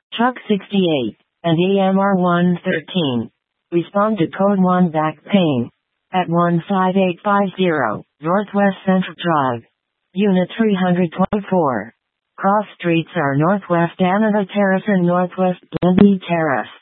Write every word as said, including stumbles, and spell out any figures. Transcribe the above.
Truck sixty-eight, and E M R one thirteen. Respond to code one back pain. At one five eight five zero, Northwest Central Drive. Unit three twenty-four. Cross streets are Northwest Anna Terrace and Northwest Blimby Terrace.